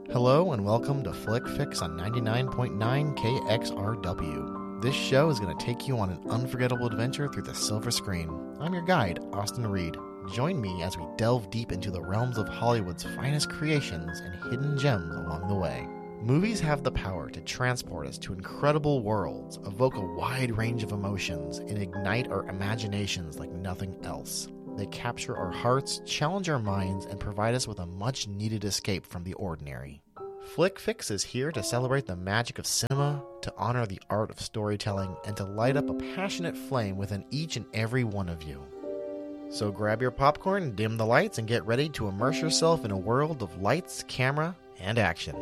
Hello and welcome to Flick Fix on 99.9 KXRW. This show is going to take you on an unforgettable adventure through the silver screen. I'm your guide, Austin Reed. Join me as we delve deep into the realms of Hollywood's finest creations and hidden gems along the way. Movies have the power to transport us to incredible worlds, evoke a wide range of emotions, and ignite our imaginations like nothing else. They capture our hearts, challenge our minds, and provide us with a much-needed escape from the ordinary. Flick Fix is here to celebrate the magic of cinema, to honor the art of storytelling, and to light up a passionate flame within each and every one of you. So grab your popcorn, dim the lights, and get ready to immerse yourself in a world of lights, camera, and action.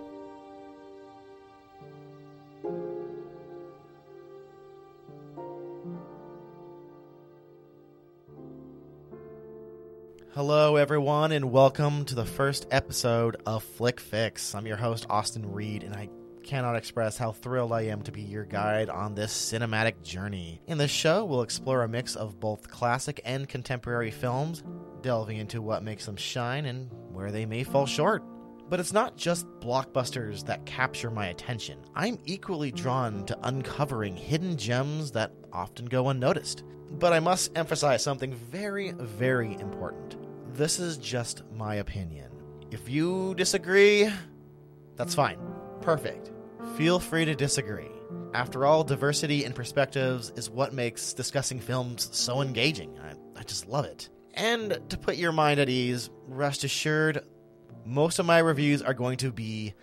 Hello everyone and welcome to the first episode of Flick Fix. I'm your host Austin Reed and I cannot express how thrilled I am to be your guide on this cinematic journey. In this show we'll explore a mix of both classic and contemporary films, delving into what makes them shine and where they may fall short. But it's not just blockbusters that capture my attention. I'm equally drawn to uncovering hidden gems that often go unnoticed. But I must emphasize something very, very important. This is just my opinion. If you disagree, that's fine. Perfect. Feel free to disagree. After all, diversity in perspectives is what makes discussing films so engaging. I just love it. And to put your mind at ease, rest assured, most of my reviews are going to be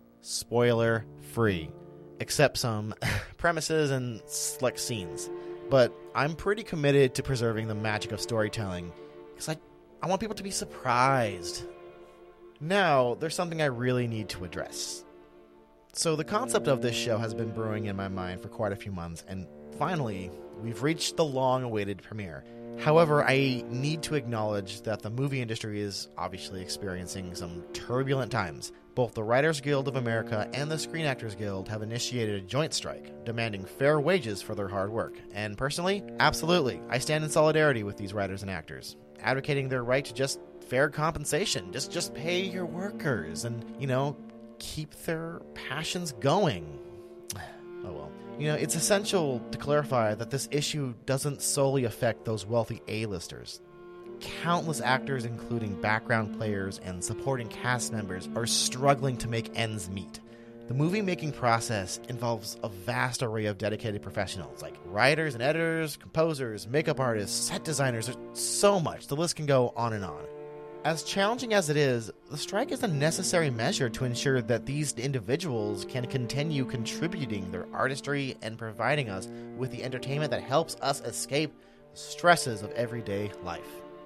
spoiler-free, except some premises and select scenes. But I'm pretty committed to preserving the magic of storytelling, because I want people to be surprised. Now, there's something I really need to address. So the concept of this show has been brewing in my mind for quite a few months, and finally, we've reached the long-awaited premiere. However, I need to acknowledge that the movie industry is obviously experiencing some turbulent times. Both the Writers Guild of America and the Screen Actors Guild have initiated a joint strike, demanding fair wages for their hard work. And personally, absolutely, I stand in solidarity with these writers and actors, advocating their right to just fair compensation. Just pay your workers and, keep their passions going. Oh well. It's essential to clarify that this issue doesn't solely affect those wealthy A-listers. Countless actors, including background players and supporting cast members, are struggling to make ends meet. The movie-making process involves a vast array of dedicated professionals, like writers and editors, composers, makeup artists, set designers. There's so much. The list can go on and on. As challenging as it is, the strike is a necessary measure to ensure that these individuals can continue contributing their artistry and providing us with the entertainment that helps us escape the stresses of everyday life.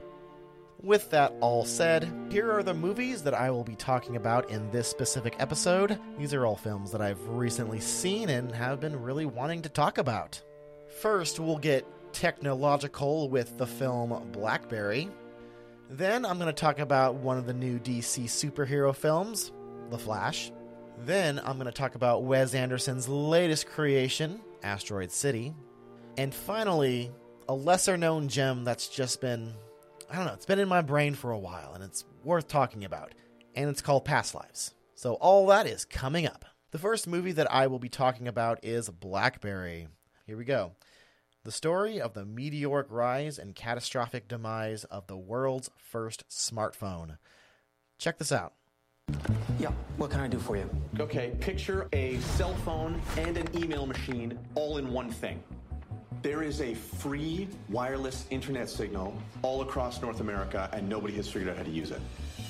With that all said, here are the movies that I will be talking about in this specific episode. These are all films that I've recently seen and have been really wanting to talk about. First, we'll get technological with the film Blackberry. Then I'm going to talk about one of the new DC superhero films, The Flash. Then I'm going to talk about Wes Anderson's latest creation, Asteroid City. And finally, a lesser-known gem that's just been, it's been in my brain for a while, and it's worth talking about. And it's called Past Lives. So all that is coming up. The first movie that I will be talking about is Blackberry. Here we go. The story of the meteoric rise and catastrophic demise of the world's first smartphone. Check this out. Yeah, what can I do for you? Okay, picture a cell phone and an email machine all in one thing. There is a free wireless internet signal all across North America, and nobody has figured out how to use it.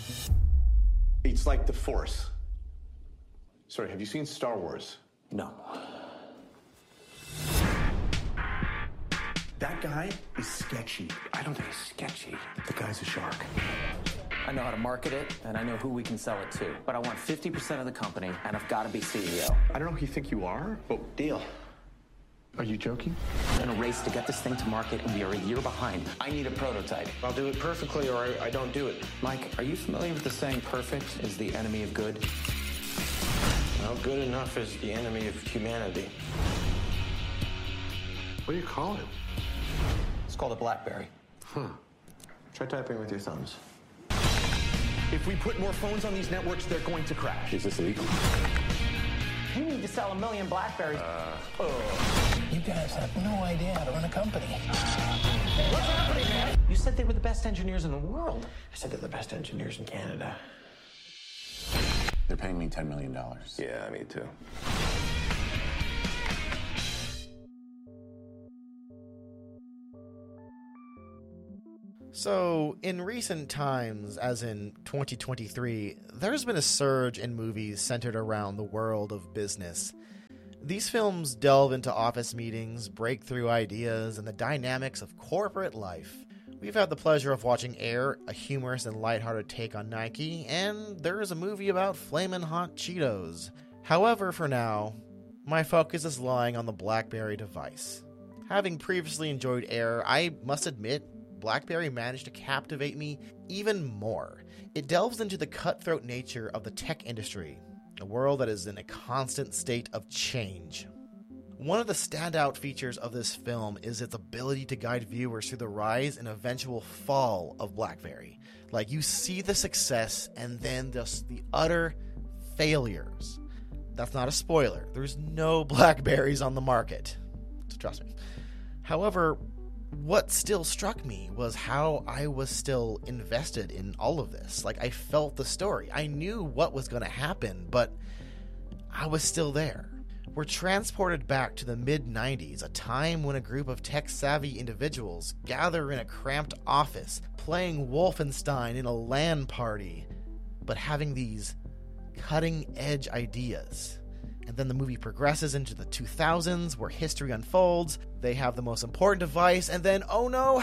It's like the Force. Sorry, have you seen Star Wars? No. That guy is sketchy. I don't think it's sketchy. The guy's a shark. I know how to market it, and I know who we can sell it to. But I want 50% of the company, and I've got to be CEO. I don't know who you think you are, but Deal. are you joking? We're in a race to get this thing to market, and we are a year behind. I need a prototype. I'll do it perfectly or I don't do it. Mike, are you familiar with the saying perfect is the enemy of good? Well, good enough is the enemy of humanity. What do you call it? It's called a BlackBerry. Try typing with your thumbs. If we put more phones on these networks, they're going to crash. Is this legal? You need to sell 1 million BlackBerries. You guys have no idea how to run a company. What's happening, man? You said they were the best engineers in the world. I said they're the best engineers in Canada. They're paying me $10 million. Yeah, me too. So, in recent times, as in 2023, there's been a surge in movies centered around the world of business. These films delve into office meetings, breakthrough ideas, and the dynamics of corporate life. We've had the pleasure of watching Air, a humorous and lighthearted take on Nike, and there is a movie about flamin' hot Cheetos. However, for now, my focus is lying on the BlackBerry device. Having previously enjoyed Air, I must admit, BlackBerry managed to captivate me even more. It delves into the cutthroat nature of the tech industry, a world that is in a constant state of change. One of the standout features of this film is its ability to guide viewers through the rise and eventual fall of BlackBerry. Like, you see the success and then just the utter failures. That's not a spoiler. There's no BlackBerries on the market. Trust me. However, what still struck me was how I was still invested in all of this. Like, I felt the story. I knew what was going to happen, but I was still there. We're transported back to the mid-90s, a time when a group of tech-savvy individuals gather in a cramped office, playing Wolfenstein in a LAN party, but having these cutting-edge ideas. And then the movie progresses into the 2000s, where history unfolds. They have the most important device, and then, oh no!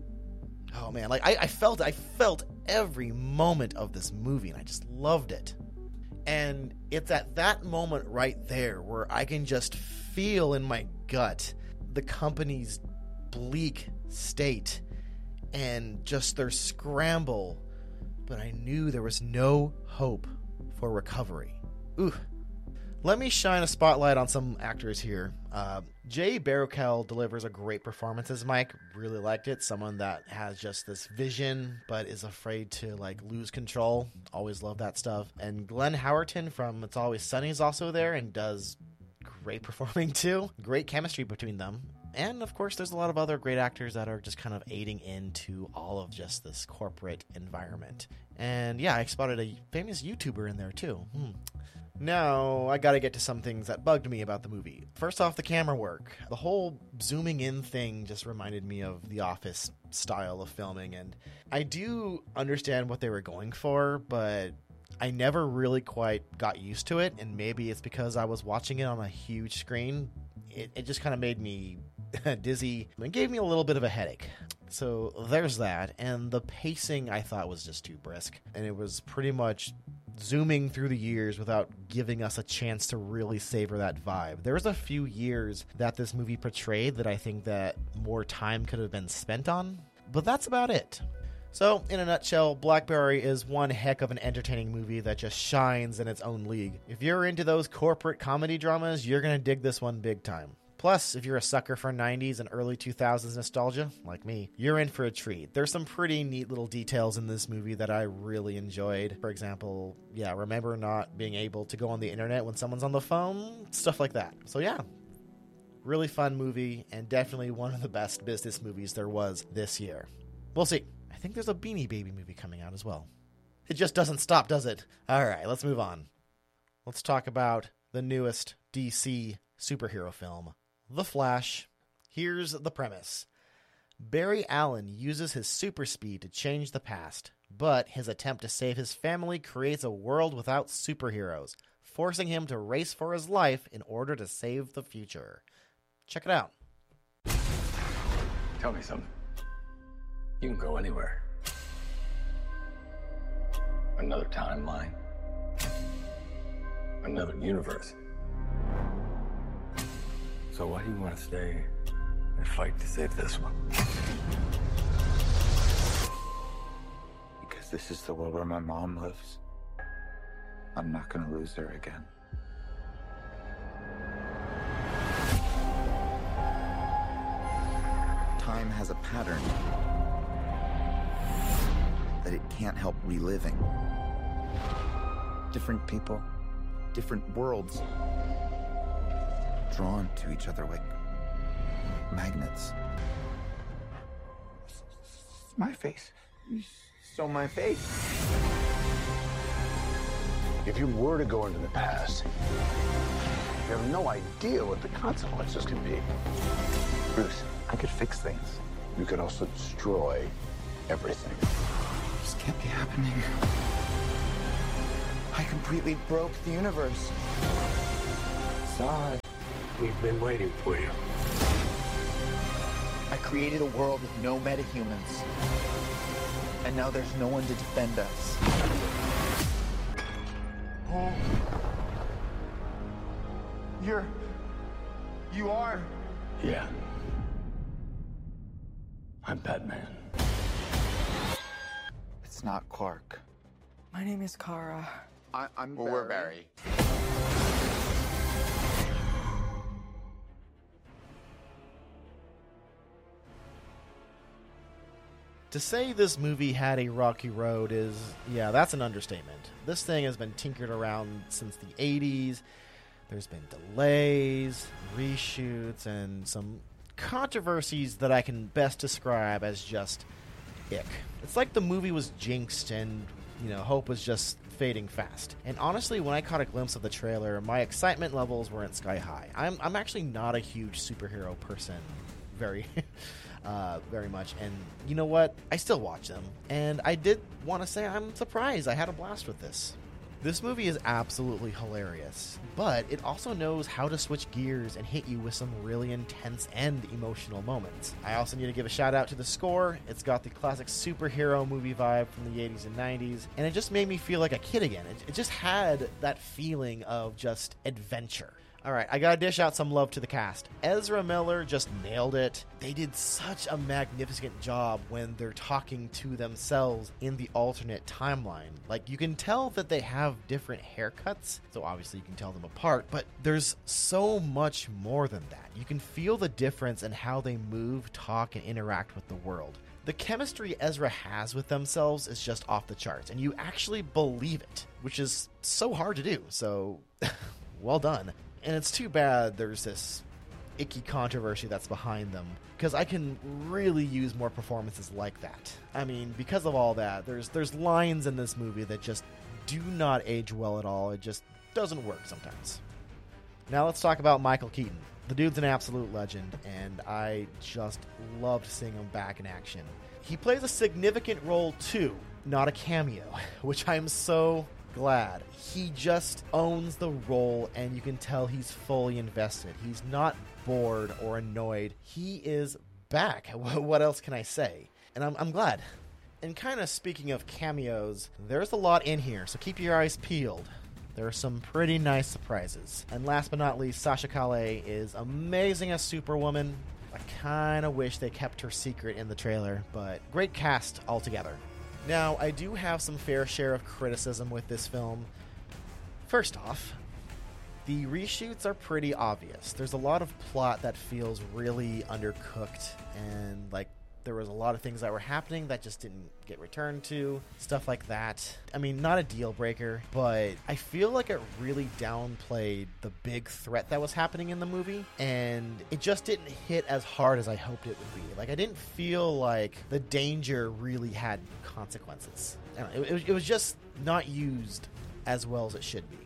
Oh man, like, I felt every moment of this movie, and I just loved it. And it's at that moment right there where I can just feel in my gut the company's bleak state and just their scramble. But I knew there was no hope for recovery. Ooh. Let me shine a spotlight on some actors here. Jay Baruchel delivers a great performance as Mike. Really liked it. Someone that has just this vision, but is afraid to lose control. Always love that stuff. And Glenn Howerton from It's Always Sunny is also there and does great performing too. Great chemistry between them. And of course, there's a lot of other great actors that are just kind of aiding into all of just this corporate environment. And yeah, I spotted a famous YouTuber in there too. Now, I gotta get to some things that bugged me about the movie. First off, the camera work. The whole zooming in thing just reminded me of The Office style of filming, and I do understand what they were going for, but I never really quite got used to it, and maybe it's because I was watching it on a huge screen. It just kind of made me dizzy and gave me a little bit of a headache. So there's that, and the pacing I thought was just too brisk, and it was pretty much zooming through the years without giving us a chance to really savor that vibe. There was a few years that this movie portrayed that I think that more time could have been spent on, but that's about it. So, in a nutshell, BlackBerry is one heck of an entertaining movie that just shines in its own league. If you're into those corporate comedy dramas, you're gonna dig this one big time. Plus, if you're a sucker for 90s and early 2000s nostalgia, like me, you're in for a treat. There's some pretty neat little details in this movie that I really enjoyed. For example, remember not being able to go on the internet when someone's on the phone? Stuff like that. So yeah, really fun movie, and definitely one of the best business movies there was this year. We'll see. I think there's a Beanie Baby movie coming out as well. It just doesn't stop, does it? Alright, let's move on. Let's talk about the newest DC superhero film, The Flash. Here's the premise. Barry Allen uses his super speed to change the past, but his attempt to save his family creates a world without superheroes, forcing him to race for his life in order to save the future. Check it out. Tell me something. You can go anywhere. Another timeline. Another universe. So why do you want to stay and fight to save this one? Because this is the world where my mom lives. I'm not gonna lose her again. Time has a pattern that it can't help reliving. Different people, different worlds, drawn to each other like magnets. My face. You stole my face. If you were to go into the past, you have no idea what the consequences can be. Bruce, I could fix things. You could also destroy everything. This can't be happening. I completely broke the universe. Sorry. We've been waiting for you. I created a world with no metahumans. And now there's no one to defend us. Oh. You are? Yeah. I'm Batman. It's not Clark. My name is Kara. I'm Barry. We're Barry. To say this movie had a rocky road is, yeah, that's an understatement. This thing has been tinkered around since the 80s. There's been delays, reshoots, and some controversies that I can best describe as just ick. It's like the movie was jinxed and, hope was just fading fast. And honestly, when I caught a glimpse of the trailer, my excitement levels weren't sky high. I'm actually not a huge superhero person, very much. And you know what? I still watch them. And I did want to say I'm surprised. I had a blast with this. This movie is absolutely hilarious, but it also knows how to switch gears and hit you with some really intense and emotional moments. I also need to give a shout out to the score. It's got the classic superhero movie vibe from the 80s and 90s, and it just made me feel like a kid again. It just had that feeling of just adventure. Alright, I gotta dish out some love to the cast. Ezra Miller just nailed it. They did such a magnificent job when they're talking to themselves in the alternate timeline. Like, you can tell that they have different haircuts, so obviously you can tell them apart, but there's so much more than that. You can feel the difference in how they move, talk, and interact with the world. The chemistry Ezra has with themselves is just off the charts, and you actually believe it, which is so hard to do, so well done. And it's too bad there's this icky controversy that's behind them, because I can really use more performances like that. I mean, because of all that, there's lines in this movie that just do not age well at all. It just doesn't work sometimes. Now let's talk about Michael Keaton. The dude's an absolute legend, and I just loved seeing him back in action. He plays a significant role too, not a cameo, which I'm so glad. He just owns the role, and you can tell he's fully invested. He's not bored or annoyed. He is back. What else can I say? And I'm glad. And kind of speaking of cameos, there's a lot in here, so keep your eyes peeled. There are some pretty nice surprises. And last but not least, Sasha Calle is amazing as Superwoman. I kind of wish they kept her secret in the trailer, but great cast altogether. Now, I do have some fair share of criticism with this film. First off, the reshoots are pretty obvious. There's a lot of plot that feels really undercooked, and there was a lot of things that were happening that just didn't get returned to, stuff like that. I mean, not a deal breaker, but I feel like it really downplayed the big threat that was happening in the movie, and it just didn't hit as hard as I hoped it would be. I didn't feel like the danger really had consequences. I don't know, it was just not used as well as it should be.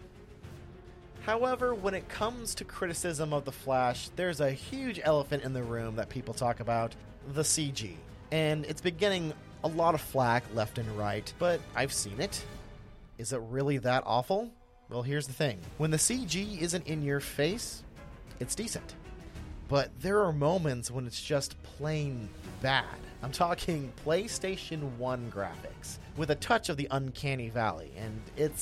However, when it comes to criticism of The Flash, there's a huge elephant in the room that people talk about: the CG. And it's been getting a lot of flack left and right, but I've seen it. Is it really that awful? Well, here's the thing. When the CG isn't in your face, it's decent. But there are moments when it's just plain bad. I'm talking PlayStation 1 graphics, with a touch of the uncanny valley, and it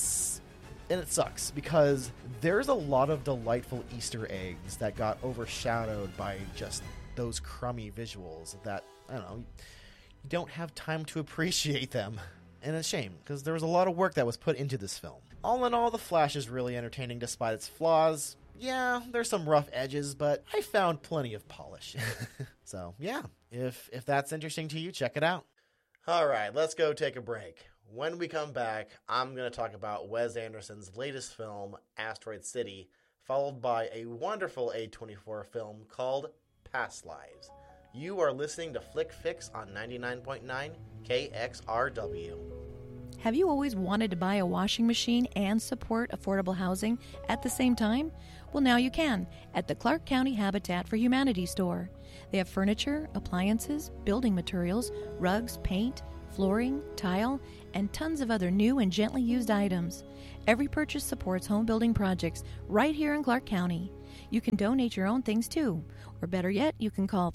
sucks, because there's a lot of delightful Easter eggs that got overshadowed by just those crummy visuals that, I don't know, you don't have time to appreciate them. And it's a shame, because there was a lot of work that was put into this film. All in all, The Flash is really entertaining despite its flaws. Yeah, there's some rough edges, but I found plenty of polish. So, yeah, if that's interesting to you, check it out. Alright, let's go take a break. When we come back, I'm going to talk about Wes Anderson's latest film, Asteroid City, followed by a wonderful A24 film called Past Lives. You are listening to Flick Fix on 99.9 KXRW. Have you always wanted to buy a washing machine and support affordable housing at the same time? Well, now you can at the Clark County Habitat for Humanity store. They have furniture, appliances, building materials, rugs, paint, flooring, tile, and tons of other new and gently used items. Every purchase supports home building projects right here in Clark County. You can donate your own things too. Or better yet, you can call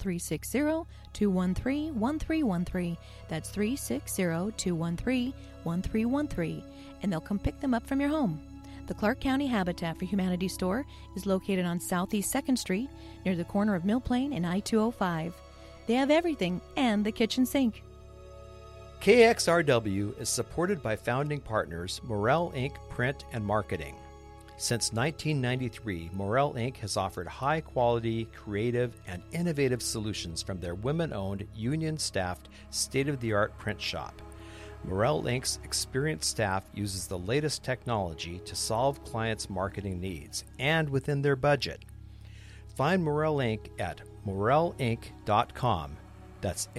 360-213-1313. That's 360-213-1313. And they'll come pick them up from your home. The Clark County Habitat for Humanity store is located on Southeast 2nd Street, near the corner of Mill Plain and I-205. They have everything and the kitchen sink. KXRW is supported by founding partners Morel Inc. Print and Marketing. Since 1993, Morel Inc. has offered high-quality, creative, and innovative solutions from their women-owned, union-staffed, state-of-the-art print shop. Morel Inc.'s experienced staff uses the latest technology to solve clients' marketing needs, and within their budget. Find Morel Inc. at morelinc.com. That's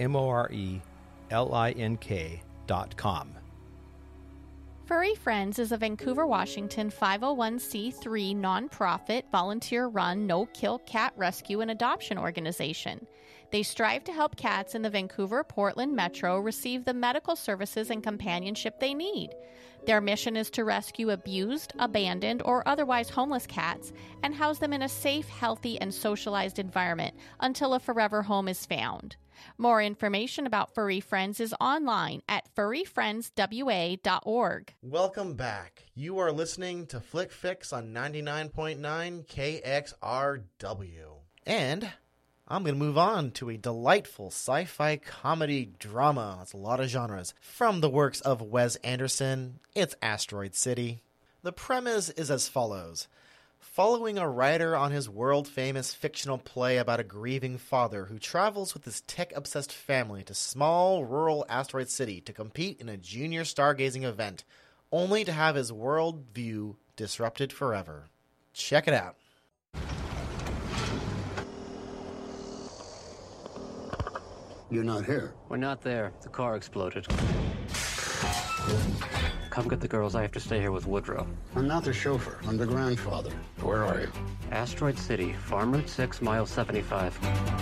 MORELINK.com. Furry Friends is a Vancouver, Washington 501c3 nonprofit, volunteer-run, no-kill cat rescue and adoption organization. They strive to help cats in the Vancouver-Portland metro receive the medical services and companionship they need. Their mission is to rescue abused, abandoned, or otherwise homeless cats and house them in a safe, healthy, and socialized environment until a forever home is found. More information about Furry Friends is online at furryfriendswa.org. Welcome back. You are listening to Flick Fix on 99.9 KXRW. And I'm going to move on to a delightful sci-fi comedy drama. That's a lot of genres. From the works of Wes Anderson, it's Asteroid City. The premise is as follows. Following a writer on his world-famous fictional play about a grieving father who travels with his tech-obsessed family to small, rural Asteroid City to compete in a junior stargazing event, only to have his world view disrupted forever. Check it out. You're not here. We're not there. The car exploded. Come get the girls. I have to stay here with Woodrow. I'm not the chauffeur. I'm the grandfather. Where are you? Asteroid City, Farm Route 6, mile 75.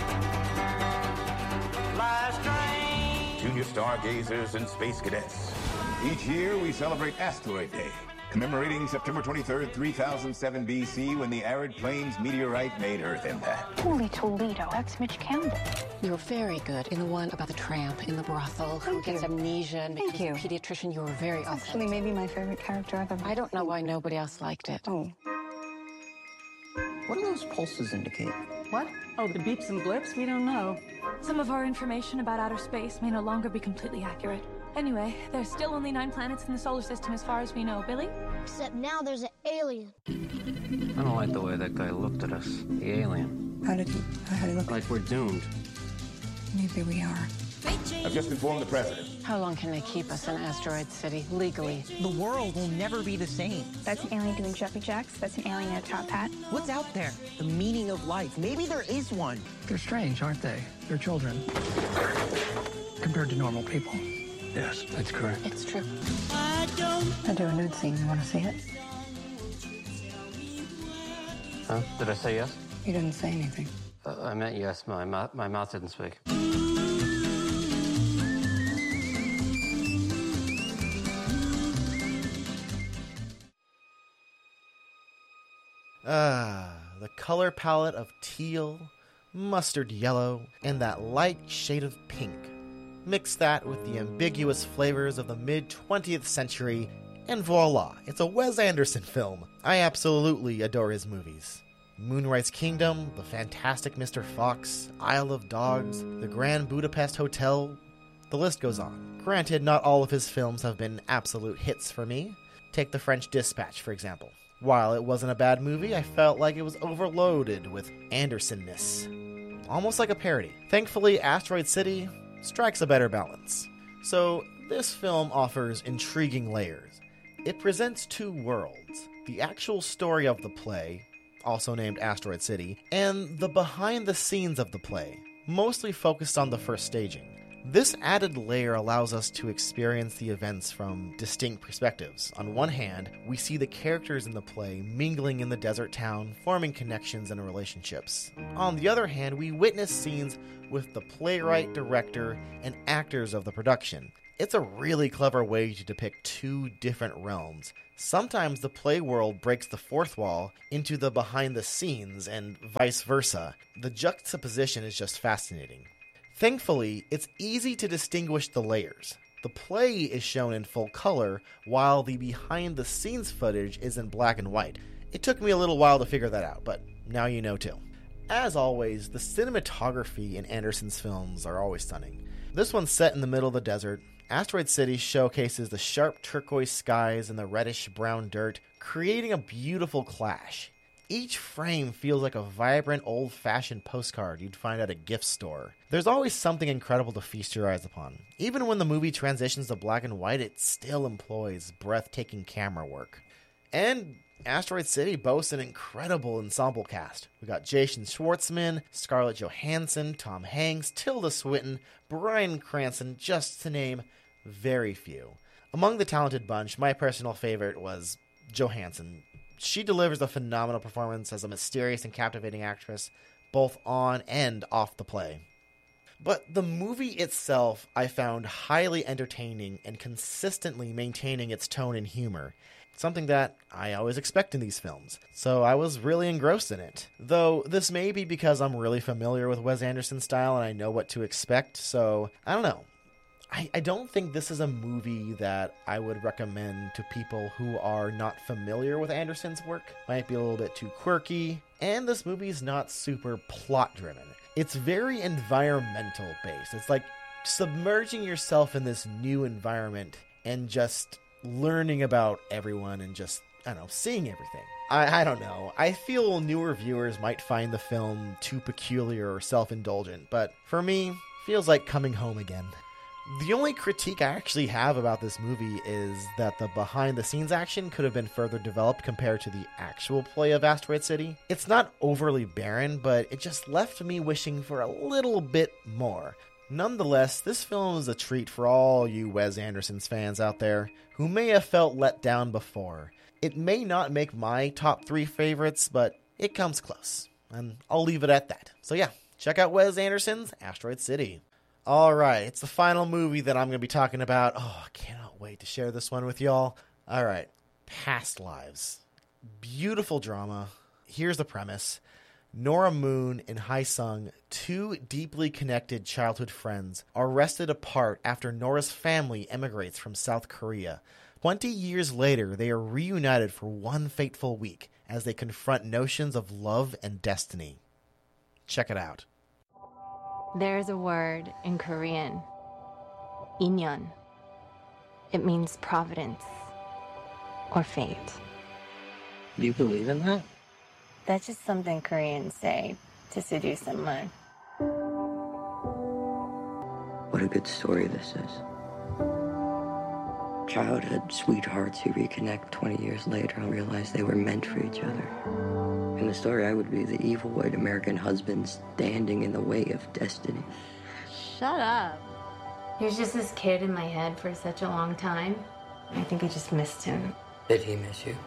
Junior stargazers and space cadets. Each year we celebrate Asteroid Day, commemorating September 23rd, 3007 BC, when the arid plains meteorite made Earth impact. Holy Toledo, that's Mitch Campbell. You were very good in the one about the tramp in the brothel who gets amnesia and becomes a pediatrician. You were very awesome. Actually, maybe my favorite character I've ever I don't know why nobody else liked it. Oh. What do those pulses indicate? What? Oh, the beeps and blips? We don't know. Some of our information about outer space may no longer be completely accurate. Anyway, there's still only 9 planets in the solar system as far as we know. Billy? Except now there's an alien. I don't like the way that guy looked at us. The alien. How did he look? Like we're doomed. Maybe we are. I've just informed the president. How long can they keep us in Asteroid City legally? The world will never be the same. That's an alien doing jumping jacks. That's an alien in a top hat. What's out there? The meaning of life. Maybe there is one. They're strange, aren't they? They're children. Compared to normal people. Yes, that's correct. It's true. I do a nude scene. You want to see it? Huh? Did I say yes? You didn't say anything. I meant yes. My mouth didn't speak. The color palette of teal, mustard yellow, and that light shade of pink. Mix that with the ambiguous flavors of the mid-20th century, and voila, it's a Wes Anderson film. I absolutely adore his movies. Moonrise Kingdom, The Fantastic Mr. Fox, Isle of Dogs, The Grand Budapest Hotel, the list goes on. Granted, not all of his films have been absolute hits for me. Take The French Dispatch, for example. While it wasn't a bad movie, I felt like it was overloaded with Anderson-ness. Almost like a parody. Thankfully, Asteroid City strikes a better balance. So This film offers intriguing layers. It presents two worlds, the actual story of the play, also named Asteroid City, and the behind the scenes of the play, mostly focused on the first staging. This added layer allows us to experience the events from distinct perspectives. On one hand, we see the characters in the play mingling in the desert town, forming connections and relationships. On the other hand, we witness scenes with the playwright, director, and actors of the production. It's a really clever way to depict two different realms. Sometimes the play world breaks the fourth wall into the behind the scenes and vice versa. The juxtaposition is just fascinating. Thankfully, it's easy to distinguish the layers. The play is shown in full color, while the behind-the-scenes footage is in black and white. It took me a little while to figure that out, but now you know too. As always, the cinematography in Anderson's films are always stunning. This one's set in the middle of the desert. Asteroid City showcases the sharp turquoise skies and the reddish-brown dirt, creating a beautiful clash. Each frame feels like a vibrant, old-fashioned postcard you'd find at a gift store. There's always something incredible to feast your eyes upon. Even when the movie transitions to black and white, it still employs breathtaking camera work. And Asteroid City boasts an incredible ensemble cast. We got Jason Schwartzman, Scarlett Johansson, Tom Hanks, Tilda Swinton, Bryan Cranston, just to name very few. Among the talented bunch, my personal favorite was Johansson. She delivers a phenomenal performance as a mysterious and captivating actress, both on and off the play. But the movie itself I found highly entertaining and consistently maintaining its tone and humor, something that I always expect in these films, so I was really engrossed in it. Though this may be because I'm really familiar with Wes Anderson's style and I know what to expect, so I don't know. I don't think this is a movie that I would recommend to people who are not familiar with Anderson's work. Might be a little bit too quirky, and this movie's not super plot-driven. It's very environmental based. It's like submerging yourself in this new environment and just learning about everyone and just, I don't know, seeing everything. I don't know. I feel newer viewers might find the film too peculiar or self-indulgent, but for me, feels like coming home again. The only critique I actually have about this movie is that the behind-the-scenes action could have been further developed compared to the actual play of Asteroid City. It's not overly barren, but it just left me wishing for a little bit more. Nonetheless, this film is a treat for all you Wes Anderson's fans out there who may have felt let down before. It may not make my top 3 favorites, but it comes close, and I'll leave it at that. So yeah, check out Wes Anderson's Asteroid City. Alright, it's the final movie that I'm going to be talking about. Oh, I cannot wait to share this one with y'all. Alright, Past Lives. Beautiful drama. Here's the premise. Nora Moon and Hae Sung, two deeply connected childhood friends, are wrested apart after Nora's family emigrates from South Korea. 20 years later, they are reunited for one fateful week as they confront notions of love and destiny. Check it out. There's a word in Korean, 인연. It means providence or fate. Do you believe in that? That's just something Koreans say to seduce someone. What a good story this is. Childhood sweethearts who reconnect 20 years later and realize they were meant for each other. In the story, I would be the evil white American husband standing in the way of destiny. Shut up. He was just this kid in my head for such a long time. I think I just missed him. Did he miss you?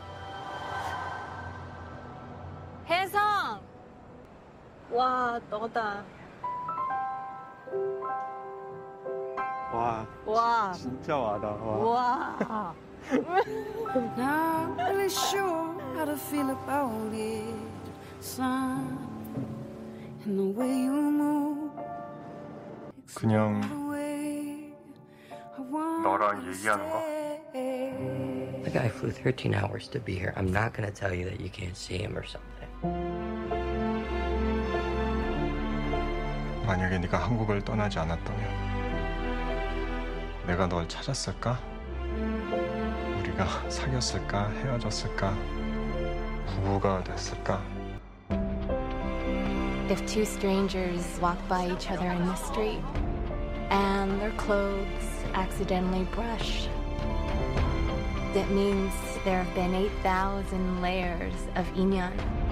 혜성! 와, 너다. 와, 진짜 와닿아. 와. Not really sure how to feel about it, son. And the way you move. 그냥 너랑 얘기하는 거? The guy flew 13 hours to be here. I'm not going to tell you that you can't see him or something. 만약에 네가 한국을 떠나지 않았다면 내가 널 찾았을까? 우리가 사귀었을까? 헤어졌을까? 부부가 됐을까? If two strangers walk by each other in the street and their clothes accidentally brushed. That means there have been 8,000 layers of Inyan.